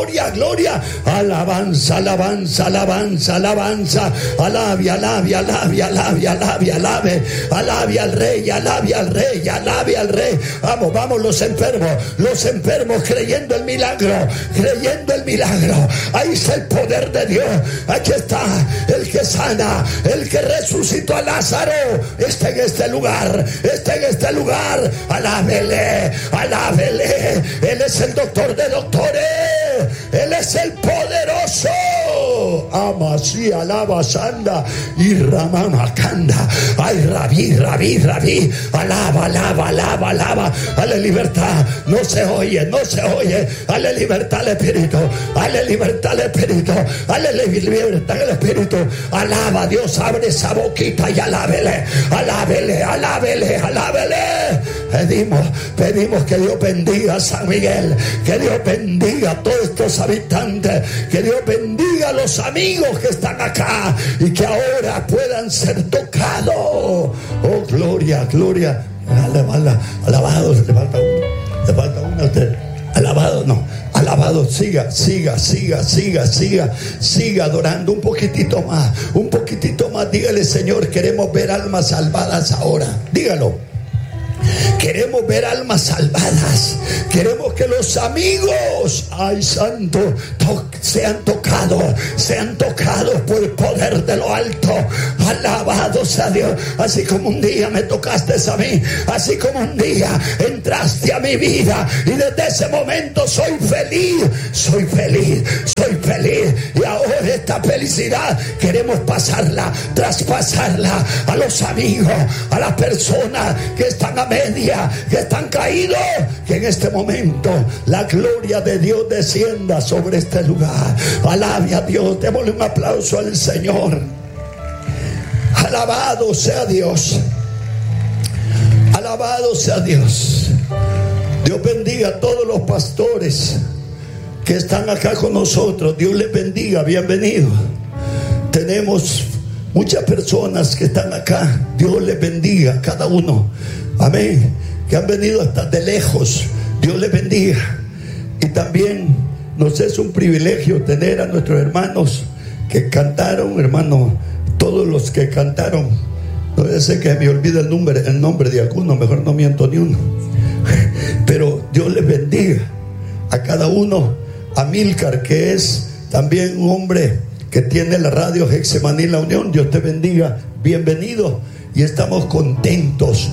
Gloria, gloria, alabanza, alabanza, alabanza, alabanza, alabe, alabe, alabe, alabe, alabe, alabe, alabe al rey, alabe al rey, alabe al rey. Vamos, vamos los enfermos creyendo el milagro, creyendo el milagro. Ahí está el poder de Dios. Aquí está el que sana, el que resucitó a Lázaro. Está en este lugar, está en este lugar. Alábele, alábele. Él es el doctor de doctores. Él es el poderoso. Amasí, alaba, sanda y ramama, canda. Ay, rabí, rabí, rabí. Alaba, alaba, alaba, alaba. Dale libertad. No se oye, no se oye. Dale libertad al espíritu. Dale libertad al espíritu. Dale libertad al espíritu. Alaba a Dios. Abre esa boquita y alábele. Alábele, alábele, alábele. Pedimos que Dios bendiga a San Miguel. Que Dios bendiga a todos estos habitantes, que Dios bendiga a los amigos que están acá y que ahora puedan ser tocados. Oh, gloria, gloria. Alabado, le falta uno a usted. Alabado, no, alabado, siga adorando un poquitito más, dígale: Señor, queremos ver almas salvadas ahora, dígalo. Queremos ver almas salvadas. Queremos que los amigos, ay santo, sean tocados por el poder de lo alto. Alabado sea Dios. Así como un día me tocaste a mí, así como un día entraste a mi vida, y desde ese momento soy feliz. Y ahora esta felicidad queremos traspasarla a los amigos, a las personas que están a media, que están caídos. Que en este momento la gloria de Dios descienda sobre este lugar. Alabe a Dios, démosle un aplauso al Señor. Alabado sea Dios. Alabado sea Dios. Dios bendiga a todos los pastores que están acá con nosotros. Dios les bendiga, bienvenidos. Tenemos muchas personas que están acá. Dios les bendiga a cada uno. Amén. Que han venido hasta de lejos. Dios les bendiga. Y también nos es un privilegio tener a nuestros hermanos que cantaron, hermano. Todos los que cantaron. No sé que me olvida el nombre de algunos. Mejor no miento ni uno. Pero Dios les bendiga a cada uno. A Milcar, que es también un hombre que tiene la radio Getsemaní La Unión. Dios te bendiga. Bienvenido. Y estamos contentos.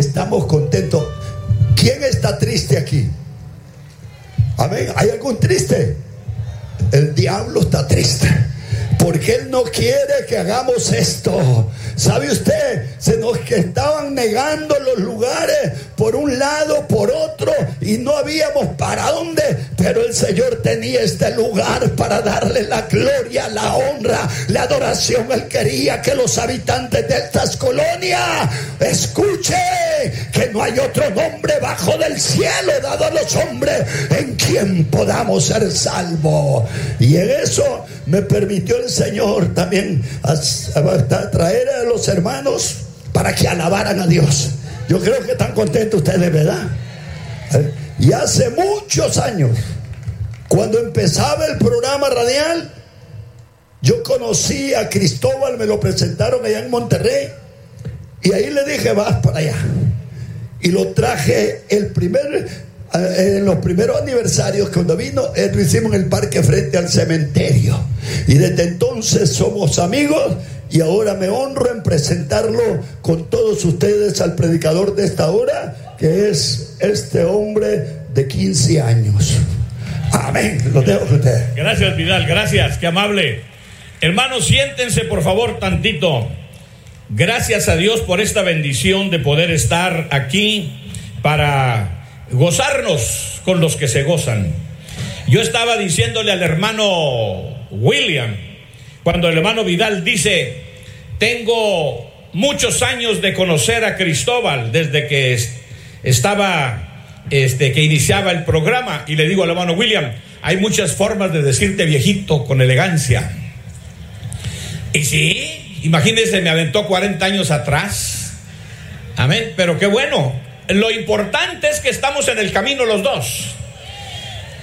¿Quién está triste aquí? Amén. ¿Hay algún triste? El diablo está triste, porque él no quiere que hagamos esto. ¿Sabe usted? Se nos estaban negando los lugares por un lado, por otro, y no habíamos para dónde. Pero el Señor tenía este lugar para darle la gloria, la honra, la adoración. Él quería que los habitantes de estas colonias escuchen que no hay otro nombre bajo del cielo dado a los hombres en quien podamos ser salvos. Y en eso me permitió el Señor también a traer a los hermanos para que alabaran a Dios. Yo creo que están contentos ustedes, ¿verdad? Y hace muchos años, cuando empezaba el programa radial, yo conocí a Cristóbal, me lo presentaron allá en Monterrey, y ahí le dije: vas para allá. Y lo traje en los primeros aniversarios. Cuando vino, lo hicimos en el parque frente al cementerio, y desde entonces somos amigos. Y ahora me honro en presentarlo con todos ustedes al predicador de esta hora, que es este hombre de 15 años. Amén. Lo dejo con usted. Gracias, Vidal, gracias, qué amable. Hermanos, siéntense por favor tantito. Gracias a Dios por esta bendición de poder estar aquí para gozarnos con los que se gozan. Yo estaba diciéndole al hermano William, cuando el hermano Vidal dice: tengo muchos años de conocer a Cristóbal desde que que iniciaba el programa, y le digo al hermano William: hay muchas formas de decirte viejito con elegancia. Y sí, imagínense, me aventó 40 años atrás. Amén, pero qué bueno. Lo importante es que estamos en el camino los dos.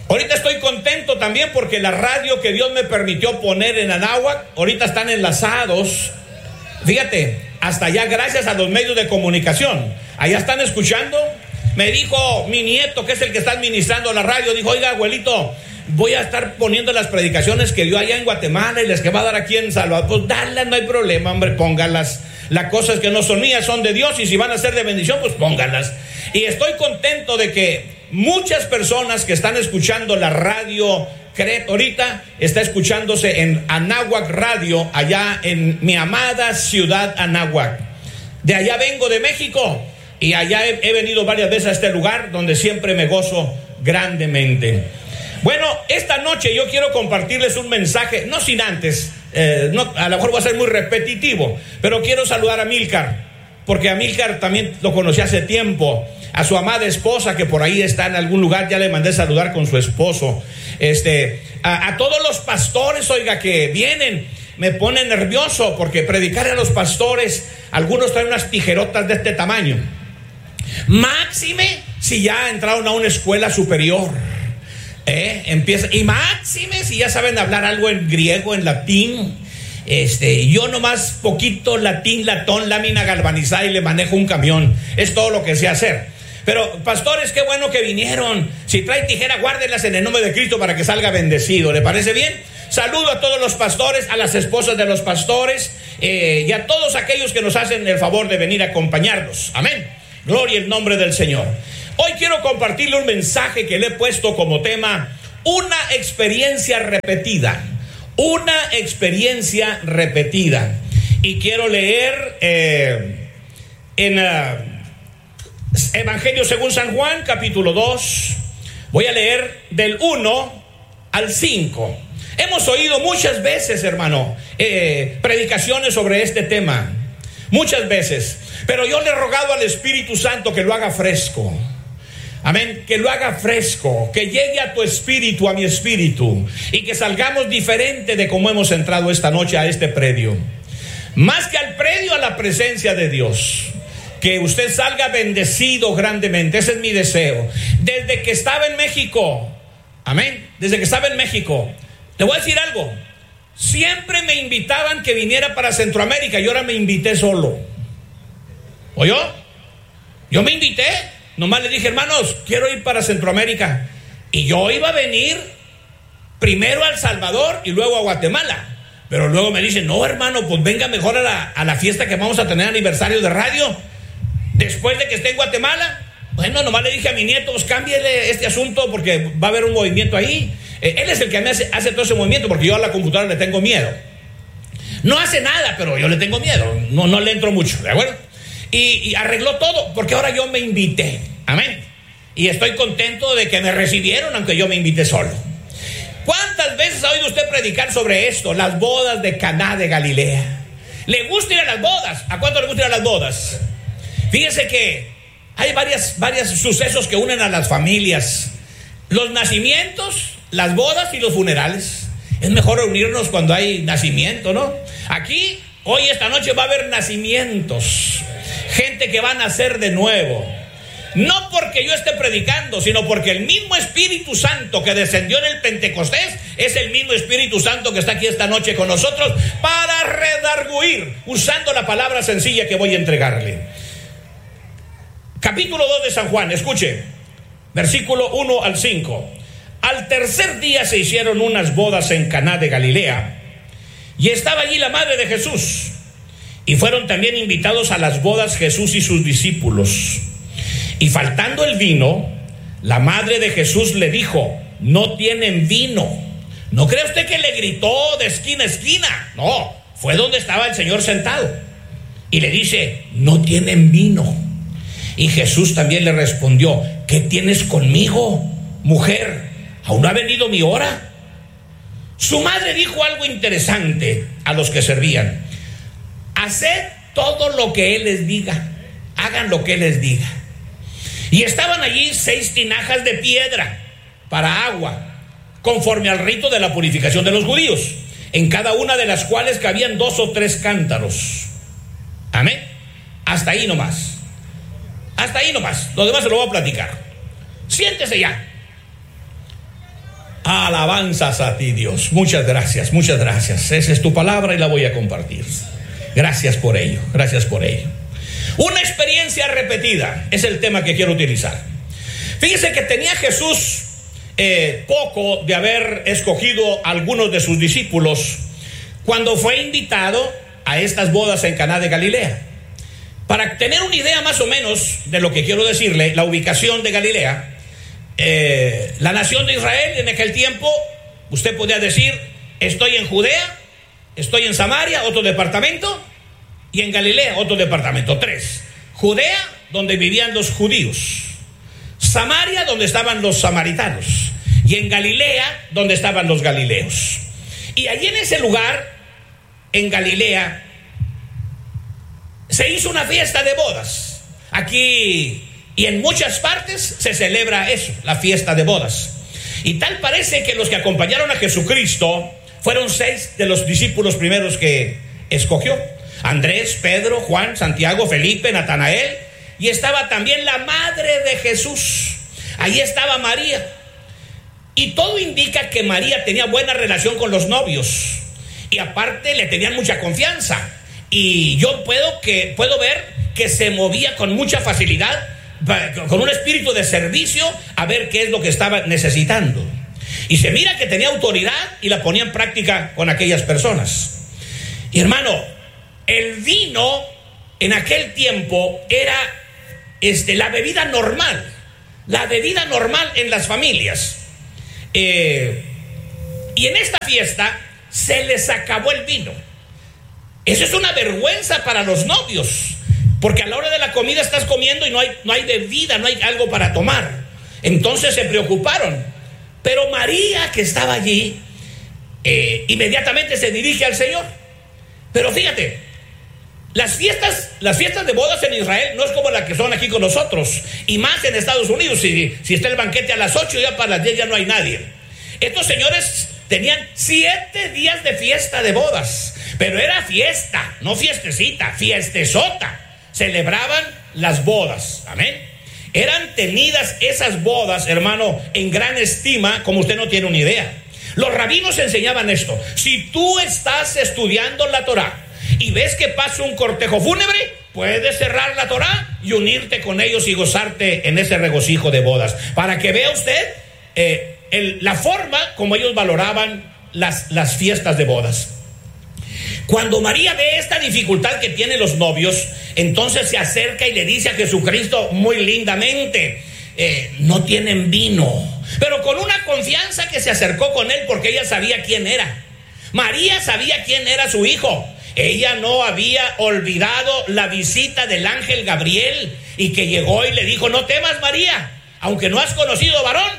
Ahorita estoy contento también porque la radio que Dios me permitió poner en Anáhuac, ahorita están enlazados, fíjate, hasta allá gracias a los medios de comunicación. Allá están escuchando. Me dijo mi nieto, que es el que está administrando la radio, dijo: oiga, abuelito, voy a estar poniendo las predicaciones que dio allá en Guatemala y las que va a dar aquí en Salvador. Pues dale, no hay problema, hombre, póngalas. Las cosas que no son mías son de Dios, y si van a ser de bendición, pues pónganlas. Y estoy contento de que muchas personas que están escuchando la radio CREP ahorita está escuchándose en Anáhuac Radio, allá en mi amada ciudad Anáhuac. De allá vengo, de México, y allá he venido varias veces a este lugar donde siempre me gozo grandemente. Bueno, esta noche yo quiero compartirles un mensaje, no sin antes, a lo mejor va a ser muy repetitivo, pero quiero saludar a Milcar, porque a Milcar también lo conocí hace tiempo, a su amada esposa que por ahí está en algún lugar, ya le mandé saludar con su esposo, a todos los pastores, oiga, que vienen. Me pone nervioso porque predicar a los pastores, algunos traen unas tijerotas de este tamaño, máxime si ya entraron a una escuela superior. Empieza, y máxime si ya saben hablar algo en griego, en latín. Yo nomás poquito latín, latón, lámina galvanizada y le manejo un camión. Es todo lo que sé hacer. Pero pastores, qué bueno que vinieron. Si trae tijera, guárdenlas en el nombre de Cristo para que salga bendecido. ¿Le parece bien? Saludo a todos los pastores, a las esposas de los pastores, y a todos aquellos que nos hacen el favor de venir a acompañarnos. Amén. Gloria al nombre del Señor. Hoy quiero compartirle un mensaje que le he puesto como tema: una experiencia repetida. Una experiencia repetida. Y quiero leer en Evangelio según San Juan, capítulo 2. Voy a leer del 1 al 5. Hemos oído muchas veces, hermano, predicaciones sobre este tema. Muchas veces. Pero yo le he rogado al Espíritu Santo que lo haga fresco. Amén, que lo haga fresco, que llegue a tu espíritu, a mi espíritu, y que salgamos diferente de cómo hemos entrado esta noche a este predio. Más que al predio, a la presencia de Dios. Que usted salga bendecido grandemente, ese es mi deseo. Desde que estaba en México, amén, desde que estaba en México, le voy a decir algo, siempre me invitaban que viniera para Centroamérica, y ahora me invité solo. ¿Oyó? Yo me invité. Nomás le dije: hermanos, quiero ir para Centroamérica. Y yo iba a venir primero a El Salvador y luego a Guatemala. Pero luego me dicen: no, hermano, pues venga mejor a la fiesta que vamos a tener, aniversario de radio, después de que esté en Guatemala. Bueno, nomás le dije a mi nieto: pues cámbiele este asunto porque va a haber un movimiento ahí. Él es el que me hace todo ese movimiento, porque yo a la computadora le tengo miedo. No hace nada, pero yo le tengo miedo. No le entro mucho, ¿de acuerdo? Y arregló todo, porque ahora yo me invité. Amén. Y estoy contento de que me recibieron, aunque yo me invité solo. ¿Cuántas veces ha oído usted predicar sobre esto? Las bodas de Caná de Galilea. ¿Le gusta ir a las bodas? ¿A cuánto le gusta ir a las bodas? Fíjese que hay varios sucesos que unen a las familias: los nacimientos, las bodas y los funerales. Es mejor reunirnos cuando hay nacimiento, ¿no? Aquí, hoy, esta noche va a haber nacimientos. Gente que va a nacer de nuevo. No porque yo esté predicando, sino porque el mismo Espíritu Santo que descendió en el Pentecostés es el mismo Espíritu Santo que está aquí esta noche con nosotros para redarguir, usando la palabra sencilla que voy a entregarle. Capítulo 2 de San Juan, escuche, versículo 1 al 5. Al tercer día se hicieron unas bodas en Caná de Galilea, y estaba allí la madre de Jesús, y fueron también invitados a las bodas Jesús y sus discípulos. Y faltando el vino, la madre de Jesús le dijo: no tienen vino. ¿No cree usted que le gritó de esquina a esquina? No, fue donde estaba el Señor sentado. Y le dice: no tienen vino. Y Jesús también le respondió: ¿qué tienes conmigo, mujer? ¿Aún no ha venido mi hora? Su madre dijo algo interesante a los que servían: haced todo lo que Él les diga, hagan lo que Él les diga. Y estaban allí 6 tinajas de piedra para agua, conforme al rito de la purificación de los judíos, en cada una de las cuales cabían 2 o 3 cántaros. Amén. Hasta ahí nomás. Hasta ahí nomás. Lo demás se lo voy a platicar. Siéntese ya. Alabanzas a ti, Dios. Muchas gracias, muchas gracias. Esa es tu palabra y la voy a compartir. Gracias por ello, gracias por ello. Una experiencia repetida es el tema que quiero utilizar. Fíjese que tenía Jesús poco de haber escogido a algunos de sus discípulos cuando fue invitado a estas bodas en Caná de Galilea. Para tener una idea más o menos de lo que quiero decirle, la ubicación de Galilea, la nación de Israel en aquel tiempo, usted podía decir, estoy en Judea, estoy en Samaria, otro departamento, y en Galilea, otro departamento, 3. Judea, donde vivían los judíos; Samaria, donde estaban los samaritanos; y en Galilea, donde estaban los galileos. Y allí en ese lugar, en Galilea, se hizo una fiesta de bodas. Aquí y en muchas partes se celebra eso, la fiesta de bodas. Y tal parece que los que acompañaron a Jesucristo fueron 6 de los discípulos primeros que escogió: Andrés, Pedro, Juan, Santiago, Felipe, Natanael, y estaba también la madre de Jesús. Ahí estaba María. Y todo indica que María tenía buena relación con los novios, y aparte le tenían mucha confianza. Y yo puedo ver que se movía con mucha facilidad, con un espíritu de servicio, a ver qué es lo que estaba necesitando. Y se mira que tenía autoridad y la ponía en práctica con aquellas personas. Y hermano, el vino en aquel tiempo era la bebida normal en las familias. Y en esta fiesta se les acabó el vino. Eso es una vergüenza para los novios, porque a la hora de la comida estás comiendo y no hay bebida, no hay algo para tomar. Entonces se preocuparon. Pero María, que estaba allí, inmediatamente se dirige al Señor. Pero fíjate, las fiestas de bodas en Israel no es como las que son aquí con nosotros, y más en Estados Unidos. Si está el banquete a las 8, ya para las 10 ya no hay nadie. Estos señores tenían 7 días de fiesta de bodas, pero era fiesta, no fiestecita, fiestezota. Celebraban las bodas, amén. Eran tenidas esas bodas, hermano, en gran estima, como usted no tiene una idea. Los rabinos enseñaban esto: si tú estás estudiando la Torá y ves que pasa un cortejo fúnebre, puedes cerrar la Torá y unirte con ellos y gozarte en ese regocijo de bodas, para que vea usted la forma como ellos valoraban las fiestas de bodas. Cuando María ve esta dificultad que tienen los novios, entonces se acerca y le dice a Jesucristo muy lindamente: no tienen vino. Pero con una confianza que se acercó con él, porque ella sabía quién era. María sabía quién era su hijo. Ella no había olvidado la visita del ángel Gabriel, y que llegó y le dijo: no temas, María, aunque no has conocido varón,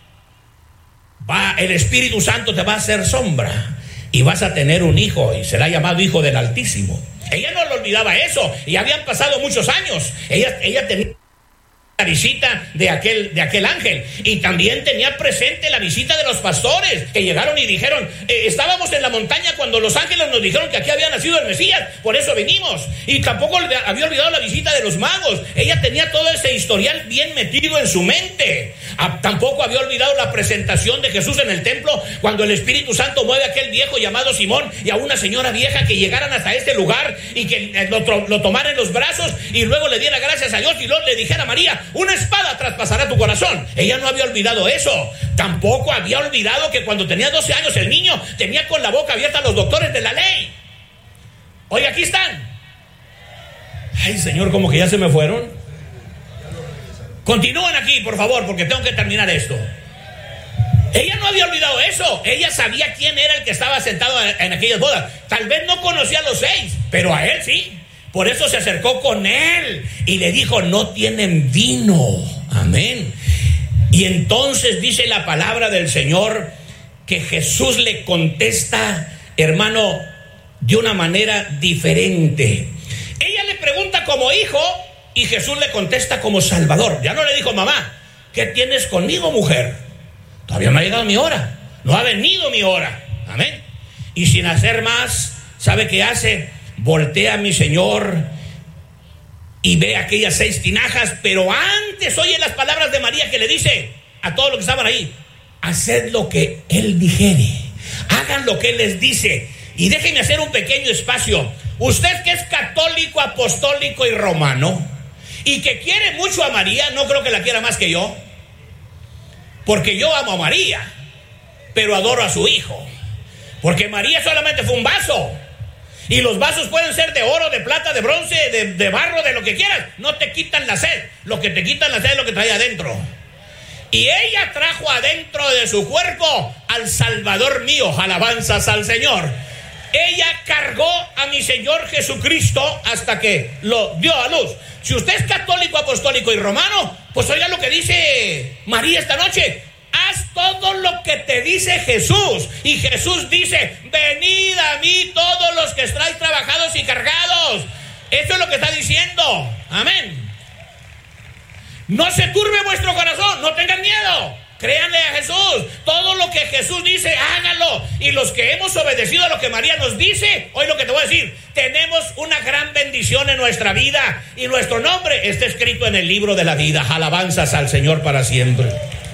el Espíritu Santo te va a hacer sombra y vas a tener un hijo, y será llamado Hijo del Altísimo. Ella no le olvidaba eso, y habían pasado muchos años. Ella tenía la visita de aquel ángel, y también tenía presente la visita de los pastores que llegaron y dijeron: estábamos en la montaña cuando los ángeles nos dijeron que aquí había nacido el Mesías, por eso vinimos. Y tampoco había olvidado la visita de los magos. Ella tenía todo ese historial bien metido en su mente. Tampoco había olvidado la presentación de Jesús en el templo, cuando el Espíritu Santo mueve a aquel viejo llamado Simón y a una señora vieja que llegaran hasta este lugar y que lo tomara en los brazos y luego le diera gracias a Dios y luego le dijera a María: una espada traspasará tu corazón. Ella no había olvidado eso. Tampoco había olvidado que cuando tenía 12 años el niño tenía con la boca abierta a los doctores de la ley. Oye, aquí están. Ay, Señor, como que ya se me fueron. Continúen aquí, por favor, porque tengo que terminar esto. Ella no había olvidado eso. Ella sabía quién era el que estaba sentado en aquellas bodas. Tal vez no conocía a los 6, pero a él sí. Por eso se acercó con él y le dijo: no tienen vino. Amén. Y entonces dice la palabra del Señor que Jesús le contesta, hermano, de una manera diferente. Ella le pregunta como hijo y Jesús le contesta como Salvador. Ya no le dijo: mamá, ¿qué tienes conmigo, mujer? Todavía no ha llegado mi hora, no ha venido mi hora. Amén. Y sin hacer más, ¿sabe qué hace? Voltea a mi Señor y ve aquellas 6 tinajas, pero antes oye las palabras de María, que le dice a todos los que estaban ahí: haced lo que Él dijere, hagan lo que Él les dice. Y déjenme hacer un pequeño espacio. Usted que es católico, apostólico y romano, y que quiere mucho a María, no creo que la quiera más que yo, porque yo amo a María, pero adoro a su hijo, porque María solamente fue un vaso, y los vasos pueden ser de oro, de plata, de bronce, de barro, de lo que quieras, no te quitan la sed. Lo que te quitan la sed es lo que trae adentro. Y ella trajo adentro de su cuerpo al Salvador mío. Alabanzas al Señor. Ella cargó a mi Señor Jesucristo hasta que lo dio a luz. Si usted es católico, apostólico y romano, pues oiga lo que dice María esta noche. Haz todo lo que te dice Jesús. Y Jesús dice: venid a mí todos los que estáis trabajados y cargados. Eso es lo que está diciendo. Amén. No se turbe vuestro corazón, no tengan miedo. Créanle a Jesús. Todo lo que Jesús dice, háganlo. Y los que hemos obedecido a lo que María nos dice, hoy lo que te voy a decir, tenemos una gran bendición en nuestra vida. Y nuestro nombre está escrito en el libro de la vida. Alabanzas al Señor para siempre.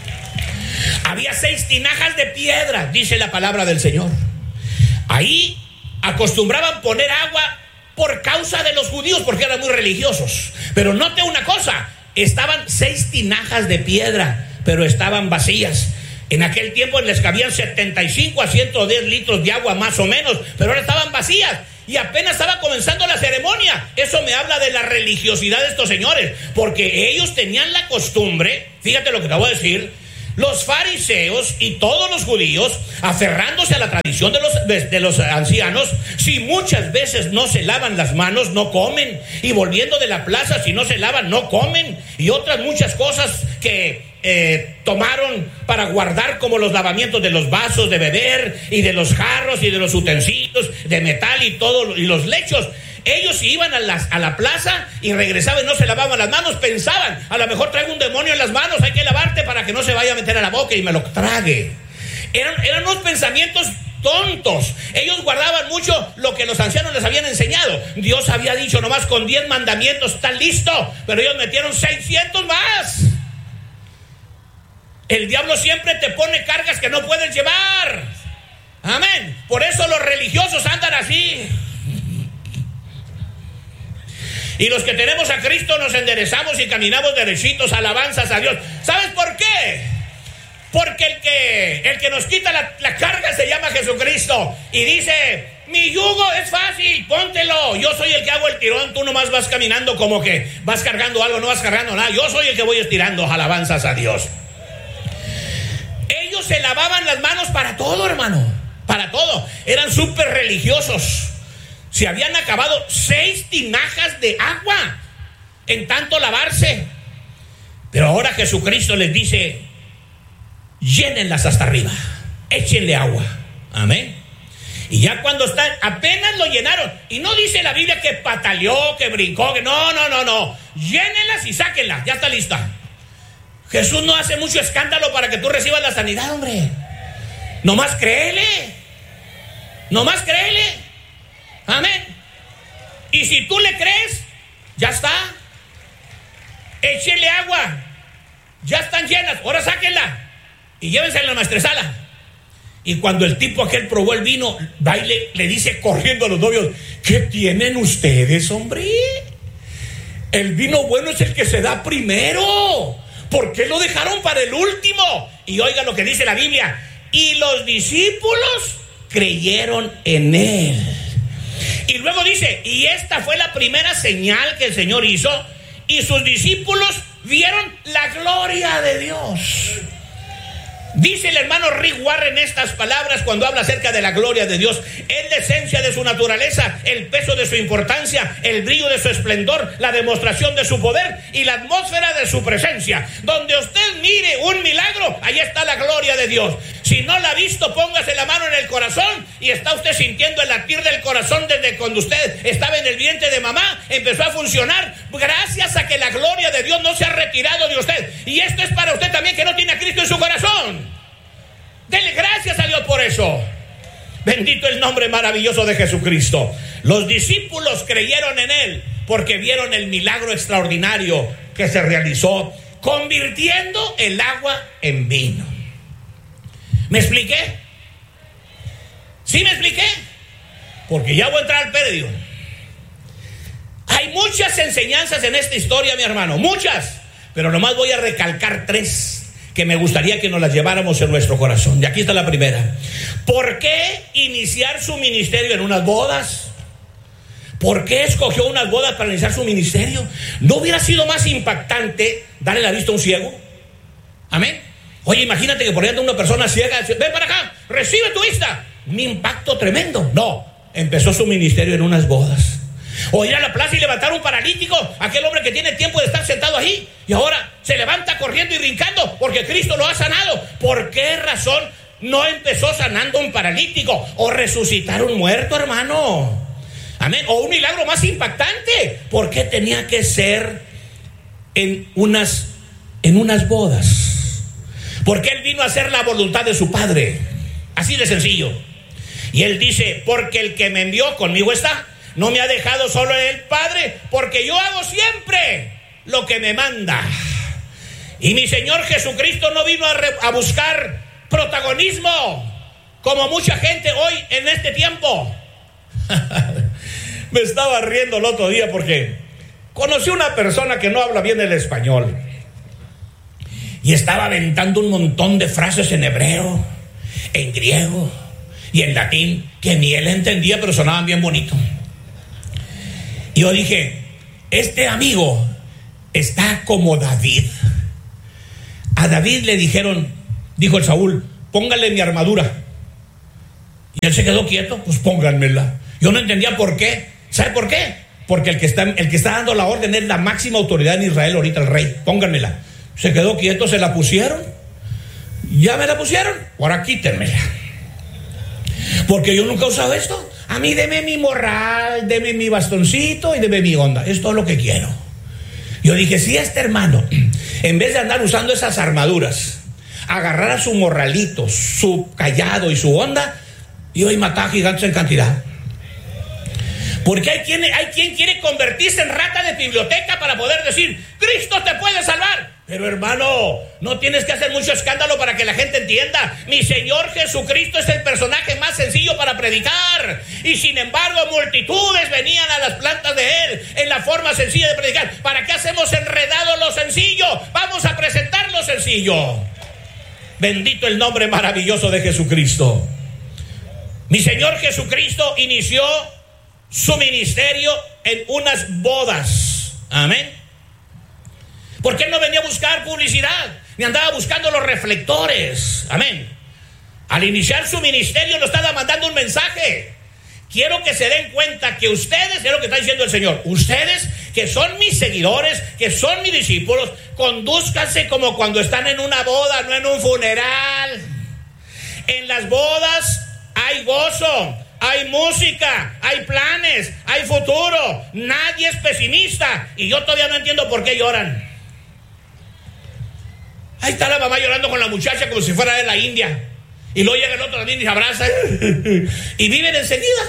Había 6 tinajas de piedra, dice la palabra del Señor. Ahí acostumbraban poner agua por causa de los judíos, porque eran muy religiosos. Pero note una cosa, estaban 6 tinajas de piedra, pero estaban vacías. En aquel tiempo les cabían 75 a 110 litros de agua más o menos, pero ahora estaban vacías. Y apenas estaba comenzando la ceremonia. Eso me habla de la religiosidad de estos señores, porque ellos tenían la costumbre, fíjate lo que te voy a decir. Los fariseos y todos los judíos, aferrándose a la tradición de los ancianos, si muchas veces no se lavan las manos, no comen. Y volviendo de la plaza, si no se lavan, no comen. Y otras muchas cosas que tomaron para guardar, como los lavamientos de los vasos de beber y de los jarros y de los utensilios de metal y todo, y los lechos. Ellos iban a la plaza y regresaban y no se lavaban las manos. Pensaban, a lo mejor traigo un demonio en las manos, hay que lavarte para que no se vaya a meter a la boca y me lo trague. Eran unos pensamientos tontos. Ellos guardaban mucho lo que los ancianos les habían enseñado. Dios había dicho nomás con 10 mandamientos está listo, pero ellos metieron 600 más. El diablo siempre te pone cargas que no puedes llevar. Amén. Por eso los religiosos andan así. Y los que tenemos a Cristo nos enderezamos y caminamos derechitos. Alabanzas a Dios. ¿Sabes por qué? Porque el que nos quita la carga se llama Jesucristo. Y dice: mi yugo es fácil, póntelo. Yo soy el que hago el tirón. Tú nomás vas caminando como que vas cargando algo, no vas cargando nada. Yo soy el que voy estirando. Alabanzas a Dios. Ellos se lavaban las manos para todo, hermano. Para todo. Eran súper religiosos. Se habían acabado 6 tinajas de agua en tanto lavarse. Pero ahora Jesucristo les dice: llénenlas hasta arriba, échenle agua. Amén. Y ya cuando están, apenas lo llenaron. Y no dice la Biblia que pataleó, que brincó, que no. Llénenlas y sáquenlas, ya está lista. Jesús no hace mucho escándalo para que tú recibas la sanidad, hombre. Nomás créele. Nomás créele. Amén. Y si tú le crees, ya está. Échenle agua. Ya están llenas. Ahora sáquenla y llévensela a la maestresala. Y cuando el tipo aquel probó el vino, va y le dice corriendo a los novios: ¿qué tienen ustedes, hombre? El vino bueno es el que se da primero. ¿Por qué lo dejaron para el último? Y oiga lo que dice la Biblia: y los discípulos creyeron en él. Y luego dice: y esta fue la primera señal que el Señor hizo, y sus discípulos vieron la gloria de Dios. Dice el hermano Rick Warren estas palabras cuando habla acerca de la gloria de Dios: es la esencia de su naturaleza, el peso de su importancia, el brillo de su esplendor, la demostración de su poder y la atmósfera de su presencia. Donde usted mire un milagro, ahí está la gloria de Dios. Si no la ha visto, póngase la mano en el corazón y está usted sintiendo el latir del corazón desde cuando usted estaba en el vientre de mamá. Empezó a funcionar gracias a que la gloria de Dios no se ha retirado de usted. Y esto es para usted también que no tiene a Cristo en su corazón. Dele gracias a Dios por eso. Bendito el nombre maravilloso de Jesucristo. Los discípulos creyeron en él porque vieron el milagro extraordinario que se realizó, convirtiendo el agua en vino. ¿Me expliqué? ¿Sí me expliqué? Porque ya voy a entrar al predio. Hay muchas enseñanzas en esta historia, mi hermano, muchas, pero nomás voy a recalcar 3 que me gustaría que nos las lleváramos en nuestro corazón. Y aquí está la primera. ¿Por qué iniciar su ministerio en unas bodas? ¿Por qué escogió unas bodas para iniciar su ministerio? ¿No hubiera sido más impactante darle la vista a un ciego? Amén. Oye, imagínate que por ejemplo una persona ciega, ven para acá, recibe tu vista. Un impacto tremendo. No, empezó su ministerio en unas bodas. O ir a la plaza y levantar un paralítico, aquel hombre que tiene tiempo de estar sentado ahí y ahora se levanta corriendo y brincando porque Cristo lo ha sanado. ¿Por qué razón no empezó sanando un paralítico o resucitar un muerto, hermano? Amén. O un milagro más impactante. ¿Por qué tenía que ser en unas bodas? Porque él vino a hacer la voluntad de su Padre. Así de sencillo. Y él dice, porque el que me envió conmigo está. No me ha dejado solo el Padre, porque yo hago siempre lo que me manda. Y mi Señor Jesucristo no vino a buscar protagonismo, como mucha gente hoy en este tiempo. Me estaba riendo el otro día porque conocí una persona que no habla bien el español. Y estaba aventando un montón de frases en hebreo, en griego y en latín, que ni él entendía, pero sonaban bien bonito. Y yo dije, este amigo está como David. A David le dijeron, dijo el Saúl, póngale mi armadura. Y él se quedó quieto, pues pónganmela. Yo no entendía por qué. ¿Sabe por qué? Porque el que está dando la orden es la máxima autoridad en Israel ahorita, el rey. Pónganmela. Se quedó quieto, se la pusieron. Ya me la pusieron, ahora quítenmela. Porque yo nunca he usado esto. A mí deme mi morral, deme mi bastoncito y deme mi onda. Es todo lo que quiero. Yo dije, si este hermano, en vez de andar usando esas armaduras, agarrara su morralito, su callado y su onda, iba a matar gigantes en cantidad. Porque hay quien quiere convertirse en rata de biblioteca para poder decir, Cristo te puede salvar. Pero hermano, no tienes que hacer mucho escándalo para que la gente entienda. Mi Señor Jesucristo es el personaje más sencillo para predicar. Y sin embargo, multitudes venían a las plantas de Él en la forma sencilla de predicar. ¿Para qué hacemos enredado lo sencillo? Vamos a presentar lo sencillo. Bendito el nombre maravilloso de Jesucristo. Mi Señor Jesucristo inició su ministerio en unas bodas. Amén. Porque Él no venía a buscar publicidad, ni andaba buscando los reflectores. Amén. Al iniciar su ministerio nos estaba mandando un mensaje. Quiero que se den cuenta que ustedes, es lo que está diciendo el Señor, ustedes que son mis seguidores, que son mis discípulos, condúzcanse como cuando están en una boda, no en un funeral. En las bodas hay gozo, hay música, hay planes, hay futuro. Nadie es pesimista. Y yo todavía no entiendo por qué lloran. Ahí está la mamá llorando con la muchacha como si fuera de la India. Y luego llega el otro también y se abraza. Y viven enseguida.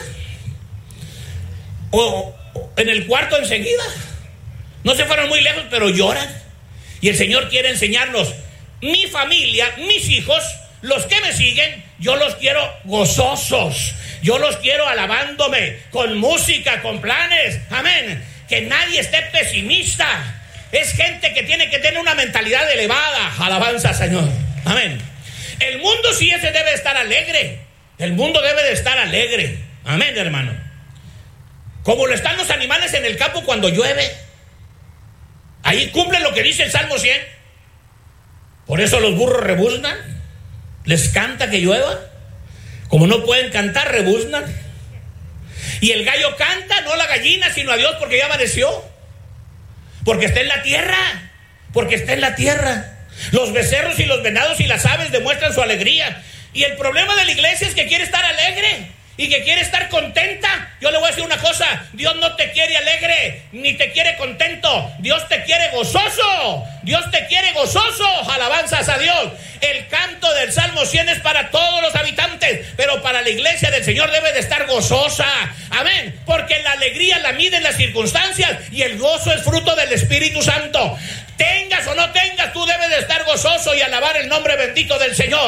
O en el cuarto enseguida. No se fueron muy lejos, pero lloran. Y el Señor quiere enseñarnos. Mi familia, mis hijos, los que me siguen, yo los quiero gozosos. Yo los quiero alabándome, con música, con planes. Amén. Que nadie esté pesimista. Es gente que tiene que tener una mentalidad elevada. Alabanza, Señor. Amén. El mundo sí ese debe estar alegre. El mundo debe de estar alegre. Amén, hermano. Como lo están los animales en el campo cuando llueve. Ahí cumplen lo que dice el Salmo 100. Por eso los burros rebuznan. Les canta que llueva. Como no pueden cantar, rebuznan. Y el gallo canta, no la gallina, sino a Dios porque ya amaneció. Porque está en la tierra. Porque está en la tierra. Los becerros y los venados y las aves demuestran su alegría. Y el problema de la iglesia es que quiere estar alegre y que quiere estar contenta. Yo le voy a decir una cosa: Dios no te quiere alegre ni te quiere contento. Dios te quiere gozoso. Dios te quiere gozoso. Alabanzas a Dios. El canto del Salmo 100 es para todos los habitantes, pero para la iglesia del Señor debe de estar gozosa. Amén. Porque la alegría la miden las circunstancias y el gozo es fruto del Espíritu Santo. Tengas o no tengas, tú debes de estar gozoso y alabar el nombre bendito del Señor.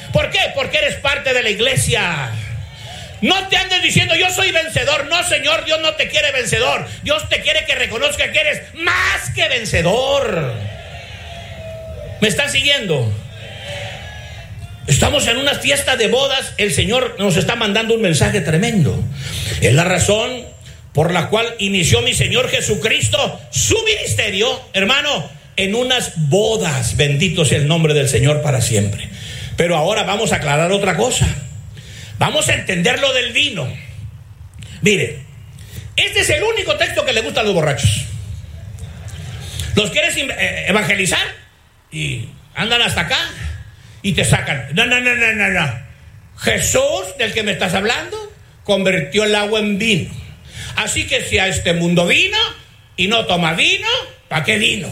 ¿Por qué? Porque eres parte de la iglesia. No te andes diciendo yo soy vencedor. No, Señor, Dios no te quiere vencedor. Dios te quiere que reconozca que eres más que vencedor. ¿Me están siguiendo? Estamos en una fiesta de bodas. El Señor nos está mandando un mensaje tremendo. Es la razón por la cual inició mi Señor Jesucristo su ministerio, hermano, en unas bodas. Bendito sea el nombre del Señor para siempre. Pero ahora vamos a aclarar otra cosa. Vamos a entender lo del vino. Mire, este es el único texto que le gusta a los borrachos. Los quieres evangelizar y andan hasta acá y te sacan. No. Jesús, del que me estás hablando, convirtió el agua en vino. Así que si a este mundo vino y no toma vino, ¿para qué vino?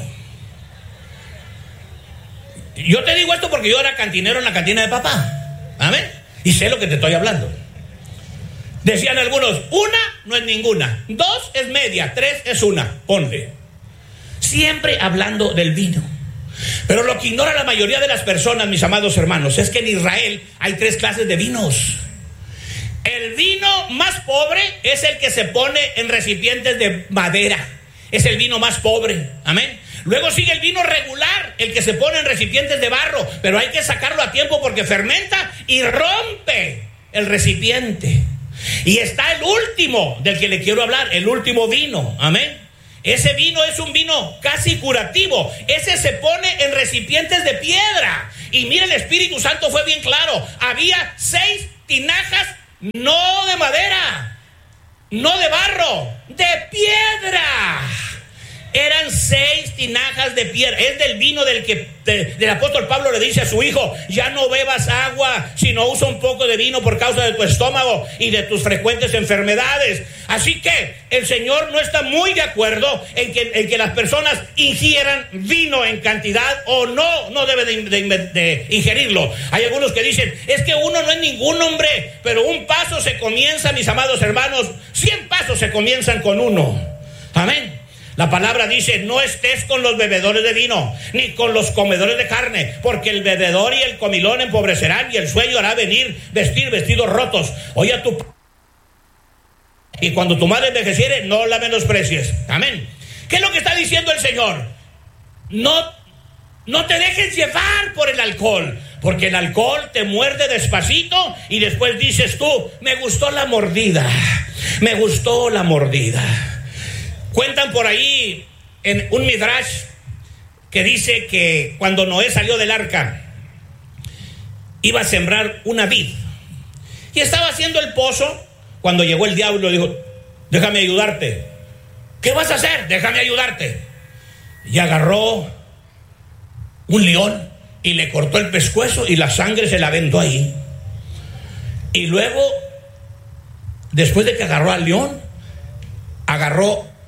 Yo te digo esto porque yo era cantinero en la cantina de papá. Amén. Y sé lo que te estoy hablando. Decían algunos, una no es ninguna, dos es media, tres es una, ponle. Siempre hablando del vino. Pero lo que ignora la mayoría de las personas, mis amados hermanos, es que en Israel hay tres clases de vinos. El vino más pobre es el que se pone en recipientes de madera. Es el vino más pobre, amén. Luego sigue el vino regular, el que se pone en recipientes de barro, pero hay que sacarlo a tiempo porque fermenta y rompe el recipiente. Y está el último del que le quiero hablar, el último vino, amén. Ese vino es un vino casi curativo. Ese se pone en recipientes de piedra. Y mire, el Espíritu Santo fue bien claro. Había 6 tinajas, no de madera, no de barro, de piedra. Eran 6 tinajas de piedra. Es del vino del apóstol Pablo le dice a su hijo: ya no bebas agua, sino usa un poco de vino por causa de tu estómago y de tus frecuentes enfermedades. Así que el Señor no está muy de acuerdo en que las personas ingieran vino en cantidad, o no debe de ingerirlo. Hay algunos que dicen, es que uno no es ningún hombre, pero un paso se comienza, mis amados hermanos, 100 pasos se comienzan con uno. Amén. La palabra dice, no estés con los bebedores de vino, ni con los comedores de carne, porque el bebedor y el comilón empobrecerán, y el sueño hará vestir vestidos rotos. Oye a tu... Y cuando tu madre envejeciere, no la menosprecies. Amén. ¿Qué es lo que está diciendo el Señor? No te dejes llevar por el alcohol, porque el alcohol te muerde despacito y después dices tú, me gustó la mordida. Cuentan por ahí en un midrash que dice que cuando Noé salió del arca, iba a sembrar una vid y estaba haciendo el pozo cuando llegó el diablo y dijo, déjame ayudarte. ¿Qué vas a hacer? Déjame ayudarte. Y agarró un león y le cortó el pescuezo y la sangre se la aventó ahí. Y luego, después de que agarró al león, agarró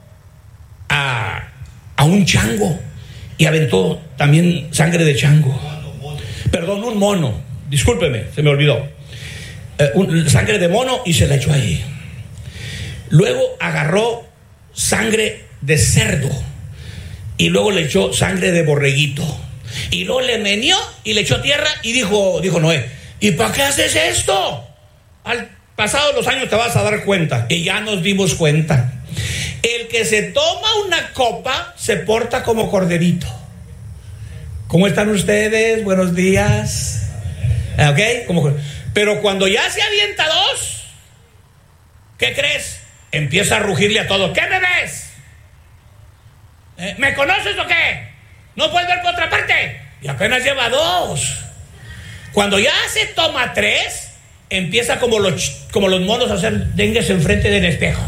a un chango y aventó también sangre de chango. Perdón, un mono. Discúlpeme, se me olvidó. Sangre de mono y se la echó ahí. Luego agarró sangre de cerdo y luego le echó sangre de borreguito. Y luego le meneó y le echó tierra y dijo Noé, ¿y para qué haces esto? Al pasado los años te vas a dar cuenta. Y ya nos dimos cuenta. El que se toma una copa se porta como corderito. ¿Cómo están ustedes? Buenos días. ¿Ok? Pero cuando ya se avienta 2, ¿qué crees? Empieza a rugirle a todos. ¿Qué me ves? ¿Me conoces o qué? ¿No puedes ver por otra parte? Y apenas lleva 2. Cuando ya se toma 3, empieza como los monos a hacer dengues enfrente del espejo.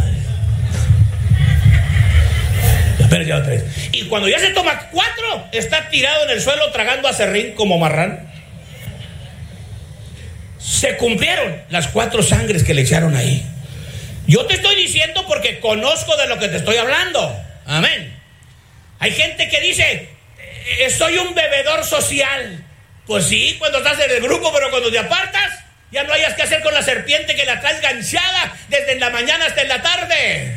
Apenas 3. Y cuando ya se toma 4, está tirado en el suelo tragando aserrín como marrano. Se cumplieron las 4 sangres que le echaron ahí. Yo te estoy diciendo porque conozco de lo que te estoy hablando. Amén. Hay gente que dice, soy un bebedor social. Pues sí, cuando estás en el grupo, pero cuando te apartas, ya no hayas que hacer con la serpiente que la traes ganchada desde la mañana hasta en la tarde.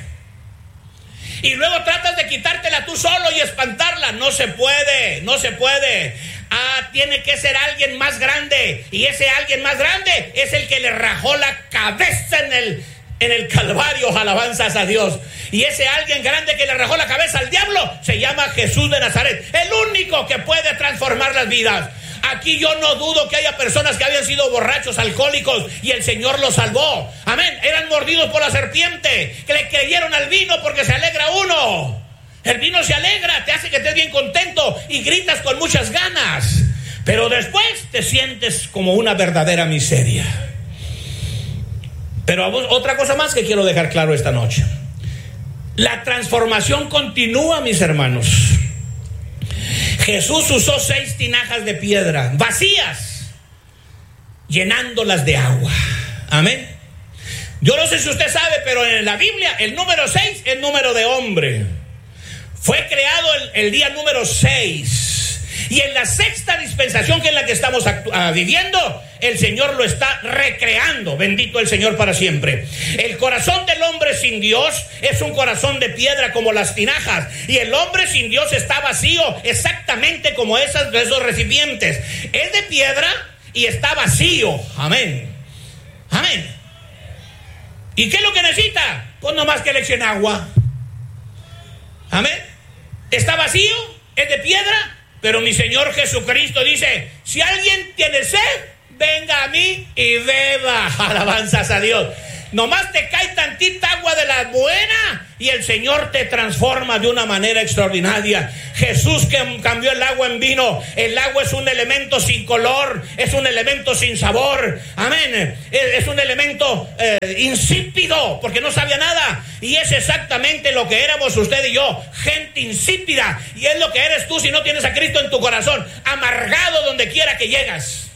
Y luego tratas de quitártela tú solo y espantarla. No se puede. tiene que ser alguien más grande. Y ese alguien más grande es el que le rajó la cabeza en el Calvario, alabanzas a Dios. Y ese alguien grande que le rajó la cabeza al diablo se llama Jesús de Nazaret, el único que puede transformar las vidas. Aquí yo no dudo que haya personas que habían sido borrachos, alcohólicos, y el Señor los salvó. Amén. Eran mordidos por la serpiente, que le creyeron al vino porque se alegra uno. El vino se alegra, te hace que estés bien contento y gritas con muchas ganas. Pero después te sientes como una verdadera miseria. Pero otra cosa más que quiero dejar claro esta noche. La transformación continúa, mis hermanos. Jesús usó 6 tinajas de piedra vacías, llenándolas de agua. Amén. Yo no sé si usted sabe, pero en la Biblia el número 6 es número de hombre. Fue creado el día número 6. Y en la sexta dispensación, que es la que estamos viviendo, el Señor lo está recreando. Bendito el Señor para siempre. El corazón del hombre sin Dios es un corazón de piedra como las tinajas. Y el hombre sin Dios está vacío, exactamente como esos recipientes. Es de piedra y está vacío. Amén. Amén. ¿Y qué es lo que necesita? Pues nomás que le echen agua. Amén. Está vacío, es de piedra. Pero mi Señor Jesucristo dice: si alguien tiene sed, venga a mí y beba. Alabanzas a Dios. Nomás te cae tantita agua de la buena y el Señor te transforma de una manera extraordinaria. Jesús que cambió el agua en vino. El agua es un elemento sin color, es un elemento sin sabor. Amén. Es un elemento insípido, porque no sabía nada. Y es exactamente lo que éramos usted y yo, gente insípida. Y es lo que eres tú si no tienes a Cristo en tu corazón, amargado donde quiera que llegas.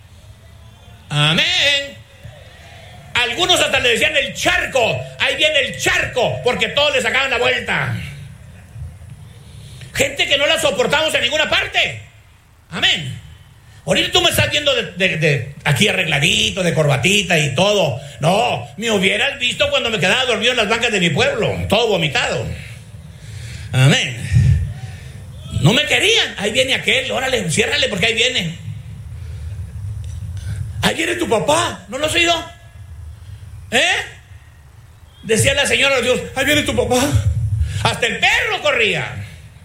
Amén. Algunos hasta le decían el charco. Ahí viene el charco, porque todos le sacaban la vuelta. Gente que no la soportamos en ninguna parte. Amén. Ahorita tú me estás viendo de aquí arregladito, de corbatita y todo. No, me hubieras visto cuando me quedaba dormido en las bancas de mi pueblo, todo vomitado. Amén. No me querían. Ahí viene aquel, órale, enciérrale porque ahí viene. Ahí viene tu papá, ¿no lo has oído? Decía la señora de Dios: ahí viene tu papá. Hasta el perro corría.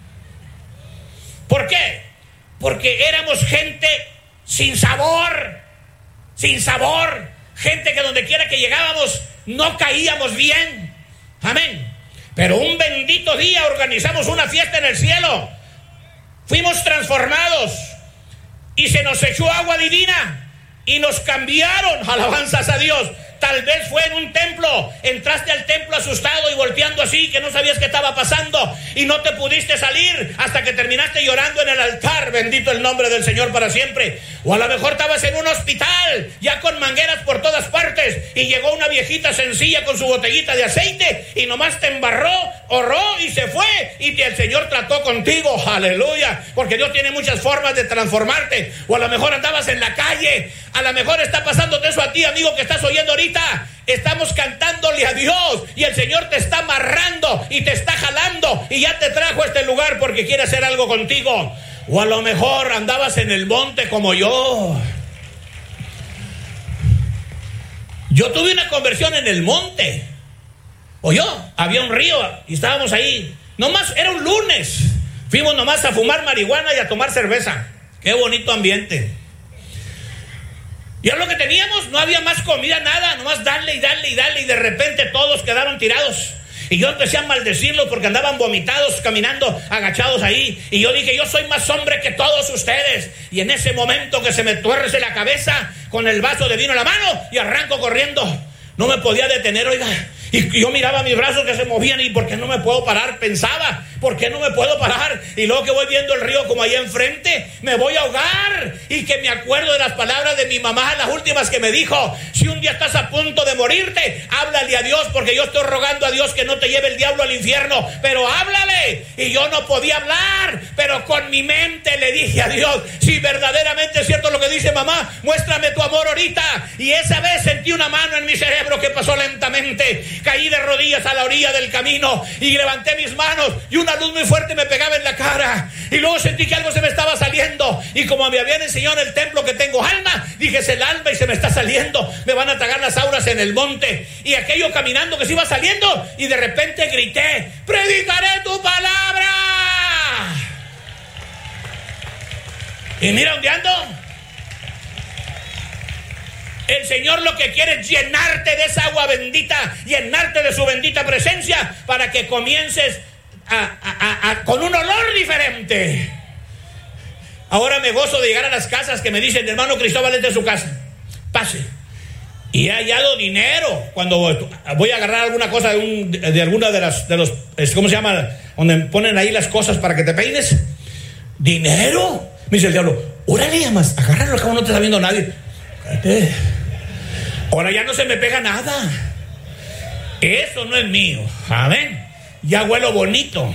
¿Por qué? Porque éramos gente sin sabor. Sin sabor. Gente que donde quiera que llegábamos no caíamos bien. Amén. Pero un bendito día organizamos una fiesta en el cielo. Fuimos transformados y se nos echó agua divina y nos cambiaron. Alabanzas a Dios. Tal vez fue en un templo, entraste al templo asustado y volteando así, que no sabías qué estaba pasando y no te pudiste salir hasta que terminaste llorando en el altar. Bendito el nombre del Señor para siempre. O a lo mejor estabas en un hospital ya con mangueras por todas partes y llegó una viejita sencilla con su botellita de aceite y nomás te embarró, oró y se fue, y el Señor trató contigo. Aleluya, porque Dios tiene muchas formas de transformarte. O a lo mejor andabas en la calle, a lo mejor está pasándote eso a ti, amigo, que estás oyendo ahorita. Estamos cantándole a Dios y el Señor te está amarrando y te está jalando y ya te trajo a este lugar porque quiere hacer algo contigo. O a lo mejor andabas en el monte como yo. Yo tuve una conversión en el monte. Había un río y estábamos ahí. Nomás era un lunes. Fuimos nomás a fumar marihuana y a tomar cerveza. Qué bonito ambiente. Y es lo que teníamos, no había más comida, nada, nomás darle y darle y darle, y de repente todos quedaron tirados. Y yo empecé a maldecirlos porque andaban vomitados, caminando, agachados ahí. Y yo dije: yo soy más hombre que todos ustedes. Y en ese momento que se me tuerce la cabeza con el vaso de vino en la mano y arranco corriendo. No me podía detener, oiga. Y yo miraba mis brazos que se movían y ¿por qué no me puedo parar? Pensaba, ¿por qué no me puedo parar? Y luego que voy viendo el río como allá enfrente, me voy a ahogar. Y que me acuerdo de las palabras de mi mamá, las últimas que me dijo: si un día estás a punto de morirte, háblale a Dios, porque yo estoy rogando a Dios que no te lleve el diablo al infierno, pero háblale. Y yo no podía hablar, pero con mi mente le dije a Dios: si verdaderamente es cierto lo que dice mamá, muéstrame tu amor ahorita. Y esa vez sentí una mano en mi cerebro que pasó lentamente. Caí de rodillas a la orilla del camino y levanté mis manos y una una luz muy fuerte me pegaba en la cara. Y luego sentí que algo se me estaba saliendo. Y como me habían enseñado en el templo que tengo alma, dije, es el alma y se me está saliendo. Me van a tragar las auras en el monte. Y aquello caminando que se iba saliendo. Y de repente grité, predicaré tu palabra. Y mira dónde ando. El Señor lo que quiere es llenarte de esa agua bendita, llenarte de su bendita presencia, para que comiences con un olor diferente. Ahora me gozo de llegar a las casas que me dicen, hermano Cristóbal, es de su casa, pase. Y he hallado dinero. Cuando voy a agarrar alguna cosa de alguna de los, ¿cómo se llama? Donde ponen ahí las cosas para que te peines. ¿Dinero? Me dice el diablo, órale, más, agárralo, acá no te está viendo nadie. Cállate. Ahora ya no se me pega nada. Eso no es mío. Amén. Ya huelo bonito.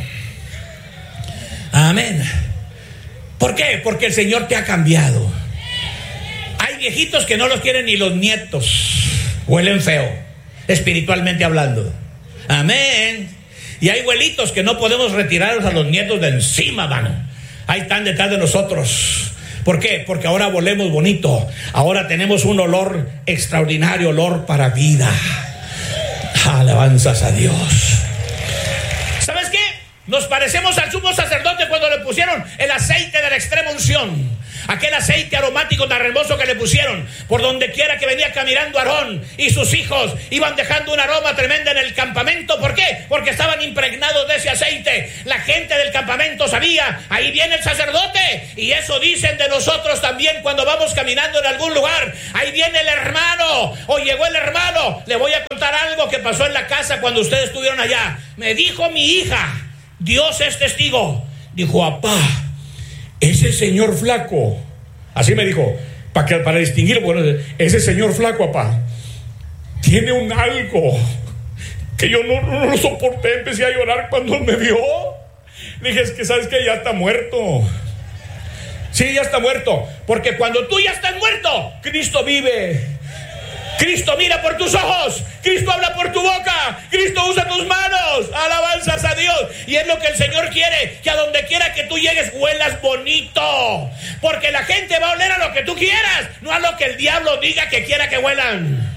Amén. ¿Por qué? Porque el Señor te ha cambiado. Hay viejitos que no los quieren ni los nietos. Huelen feo, espiritualmente hablando. Amén. Y hay abuelitos que no podemos retirarlos a los nietos de encima, mano. Ahí están detrás de nosotros. ¿Por qué? Porque ahora volemos bonito. Ahora tenemos un olor extraordinario, olor para vida. Alabanzas a Dios. ¿Sabes qué? Nos parecemos al sumo sacerdote cuando le pusieron el aceite de la extrema unción. Aquel aceite aromático tan hermoso que le pusieron. Por donde quiera que venía caminando Aarón y sus hijos, iban dejando un aroma tremendo en el campamento. ¿Por qué? Porque estaban impregnados de ese aceite. La gente del campamento sabía, ahí viene el sacerdote. Y eso dicen de nosotros también cuando vamos caminando en algún lugar. Ahí viene el hermano, o llegó el hermano. Le voy a contar algo que pasó en la casa cuando ustedes estuvieron allá. Me dijo mi hija, Dios es testigo. Dijo, apá, ese señor flaco, así me dijo, para distinguir, bueno, ese señor flaco, apá, tiene un algo que yo no lo soporté. Empecé a llorar cuando me vio. Le dije, es que sabes que ya está muerto. Sí, ya está muerto. Porque cuando tú ya estás muerto, Cristo vive. Cristo mira por tus ojos, Cristo habla por tu boca, Cristo usa tus manos. Alabanzas a Dios. Y es lo que el Señor quiere, que a donde quiera que tú llegues huelas bonito. Porque la gente va a oler a lo que tú quieras, no a lo que el diablo diga que quiera que huelan.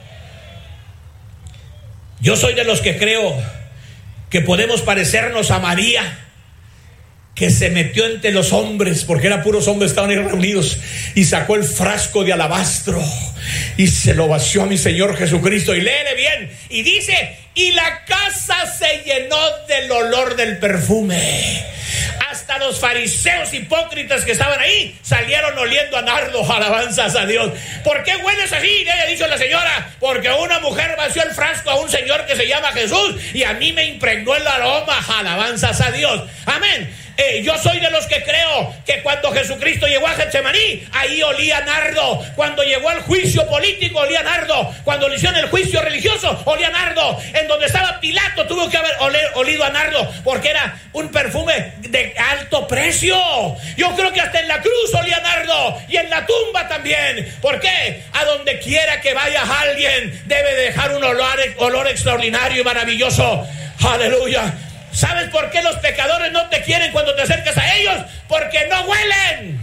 Yo soy de los que creo que podemos parecernos a María, que se metió entre los hombres, porque eran puros hombres, estaban ahí reunidos, y sacó el frasco de alabastro y se lo vació a mi Señor Jesucristo. Y léele bien, y dice, y la casa se llenó del olor del perfume. Hasta los fariseos hipócritas que estaban ahí salieron oliendo a nardo. Alabanzas a Dios. ¿Por qué hueles así? Le ha dicho la señora, porque una mujer vació el frasco a un señor que se llama Jesús, y a mí me impregnó el aroma. Alabanzas a Dios. Amén. Yo soy de los que creo que cuando Jesucristo llegó a Getsemaní, ahí olía nardo. Cuando llegó al juicio político, olía nardo. Cuando le hicieron el juicio religioso, olía nardo. En donde estaba Pilato, tuvo que haber olido a nardo, porque era un perfume de alto precio. Yo creo que hasta en la cruz olía nardo, y en la tumba también. ¿Por qué? A donde quiera que vaya alguien, debe dejar un olor extraordinario y maravilloso. Aleluya. ¿Sabes por qué los pecadores no te quieren cuando te acercas a ellos? Porque no huelen.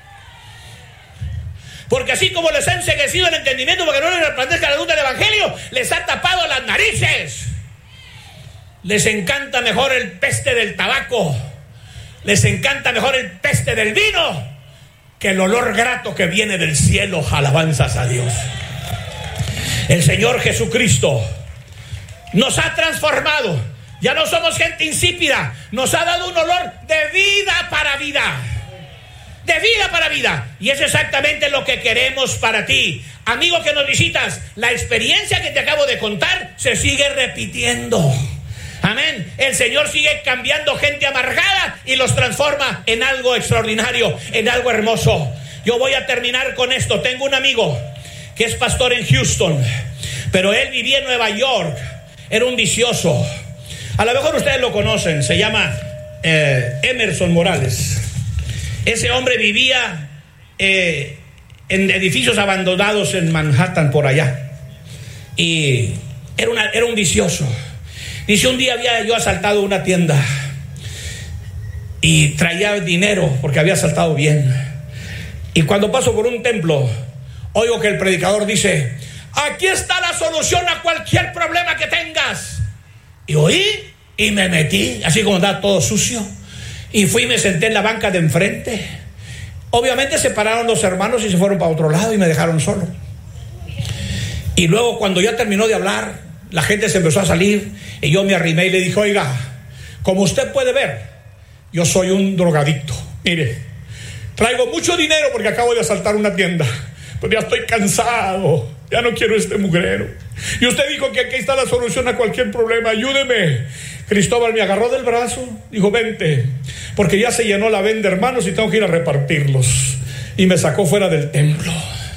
Porque así como les ha enceguecido el entendimiento, porque no les resplandezca la luz del evangelio, les ha tapado las narices. Les encanta mejor el peste del tabaco, les encanta mejor el peste del vino que el olor grato que viene del cielo. Alabanzas a Dios. El Señor Jesucristo nos ha transformado. Ya no somos gente insípida. Nos ha dado un olor de vida para vida. De vida para vida. Y es exactamente lo que queremos para ti. Amigo que nos visitas, la experiencia que te acabo de contar se sigue repitiendo. Amén. El Señor sigue cambiando gente amargada y los transforma en algo extraordinario, en algo hermoso. Yo voy a terminar con esto. Tengo un amigo que es pastor en Houston, pero él vivía en Nueva York. Era un vicioso. A lo mejor ustedes lo conocen, se llama Emerson Morales. Ese hombre vivía en edificios abandonados en Manhattan, por allá. Y era un vicioso. Dice, un día había yo asaltado una tienda y traía dinero porque había saltado bien. Y cuando paso por un templo, oigo que el predicador dice: aquí está la solución a cualquier problema que tengas. Y oí y me metí, así como estaba todo sucio, y fui y me senté en la banca de enfrente. Obviamente se pararon los hermanos y se fueron para otro lado y me dejaron solo. Y luego, cuando ya terminó de hablar, la gente se empezó a salir y yo me arrimé y le dije: oiga, como usted puede ver, yo soy un drogadicto. Mire, traigo mucho dinero porque acabo de asaltar una tienda, pero ya estoy cansado, ya no quiero este mugrero. Y usted dijo que aquí está la solución a cualquier problema, ayúdeme. Cristóbal me agarró del brazo, dijo: vente, porque ya se llenó la venda, hermanos, y tengo que ir a repartirlos. Y me sacó fuera del templo.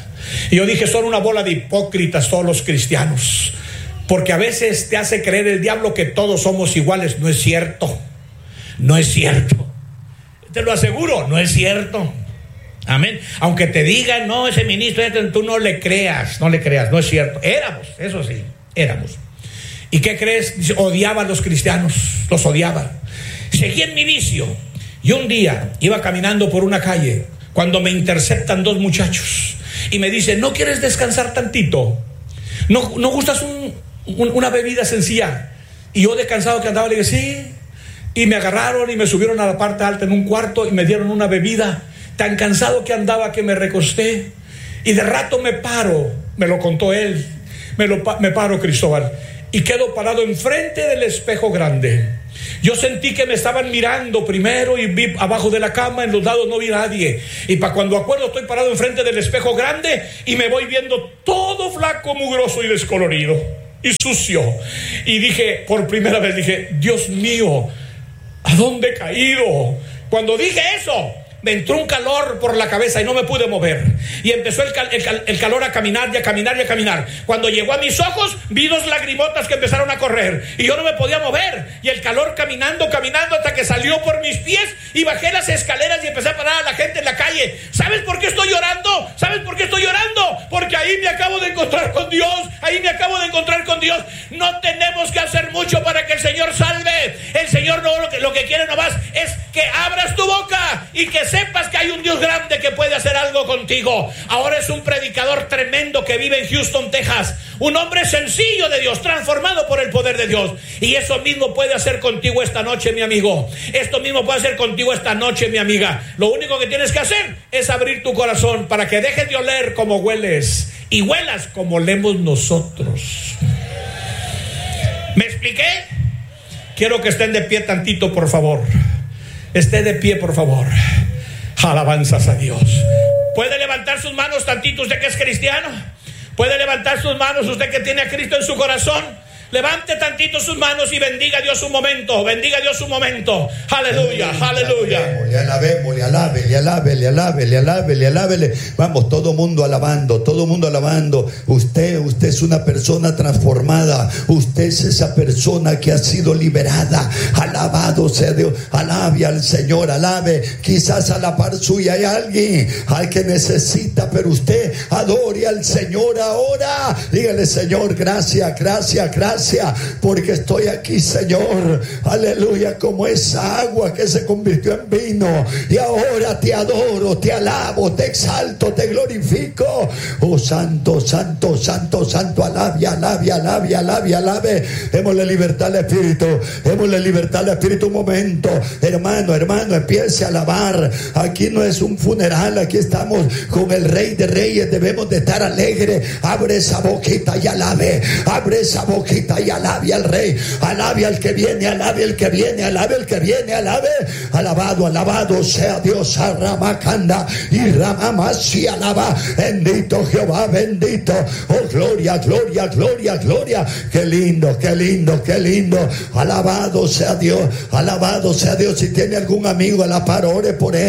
Y yo dije: son una bola de hipócritas todos los cristianos, porque a veces te hace creer el diablo que todos somos iguales. No es cierto, no es cierto, te lo aseguro, no es cierto. Amén. Aunque te digan: no, ese ministro, tú no le creas, no es cierto. Éramos, eso sí, éramos. ¿Y qué crees? Odiaba a los cristianos, los odiaba. Seguí en mi vicio. Y un día iba caminando por una calle cuando me interceptan dos muchachos y me dicen: ¿no quieres descansar tantito? ¿No gustas una bebida sencilla? Y yo, descansado que andaba, le dije: sí. Y me agarraron y me subieron a la parte alta en un cuarto y me dieron una bebida. Tan cansado que andaba que me recosté. Y de rato me paro, me lo contó él, me paro, Cristóbal, y quedo parado enfrente del espejo grande. Yo sentí que me estaban mirando primero y vi abajo de la cama, en los lados no vi a nadie. Y para cuando acuerdo, estoy parado enfrente del espejo grande y me voy viendo todo flaco, mugroso y descolorido y sucio. Y dije, por primera vez dije: Dios mío, ¿a dónde he caído? Cuando dije eso, me entró un calor por la cabeza y no me pude mover. Y empezó el calor a caminar y a caminar y a caminar. Cuando llegó a mis ojos, vi dos lagrimotas que empezaron a correr. Y yo no me podía mover. Y el calor caminando hasta que salió por mis pies. Y bajé las escaleras y empecé a parar a la gente en la calle. ¿Sabes por qué estoy llorando? ¿Sabes por qué estoy llorando? Porque ahí me acabo de encontrar con Dios. Ahí me acabo de encontrar con Dios. No tenemos que hacer mucho para que el Señor salve. El Señor no, lo que quiere nomás es que abras tu boca y que sepas que hay un Dios grande que puede hacer algo contigo. Ahora es un predicador tremendo que vive en Houston, Texas. Un hombre sencillo de Dios, transformado por el poder de Dios. Y eso mismo puede hacer contigo esta noche, mi amigo. Esto mismo puede hacer contigo esta noche, mi amiga. Lo único que tienes que hacer es abrir tu corazón para que dejes de oler como hueles y huelas como olemos nosotros. ¿Me expliqué? Quiero que estén de pie tantito, por favor. Esté de pie, por favor. Alabanzas a Dios. ¿Puede levantar sus manos tantito usted que es cristiano? ¿Puede levantar sus manos usted que tiene a Cristo en su corazón? Levante tantito sus manos y bendiga a Dios un momento. Bendiga a Dios un momento. Aleluya, aleluya. Le alabemos, le alabe. Vamos, todo mundo alabando. Usted es una persona transformada. Usted es esa persona que ha sido liberada. Alabado sea Dios. Alabe al Señor, alabe. Quizás a la par suya hay alguien al que necesita, pero usted adore al Señor ahora. Dígale: Señor, gracias, porque estoy aquí, Señor. Aleluya, como esa agua que se convirtió en vino. Y ahora te adoro, te alabo, te exalto, te glorifico. Oh, santo, santo, santo, santo. Alabe. Démosle libertad al Espíritu. Un momento, hermano, empiece a alabar. Aquí no es un funeral, aquí estamos con el Rey de Reyes. Debemos de estar alegres. Abre esa boquita y alabe. Y alabe al Rey, alabe al que viene, alabe. Alabado sea Dios. Ramacanda y Ramamasi, alaba. Bendito Jehová, bendito. Oh, gloria. Qué lindo. Alabado sea Dios. Si tiene algún amigo a la par, ore por él.